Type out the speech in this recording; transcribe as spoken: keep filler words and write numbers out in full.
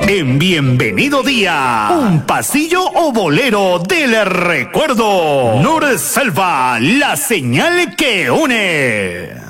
En Bienvenido Día, un pasillo o bolero del recuerdo. Nor Selva, la señal que une.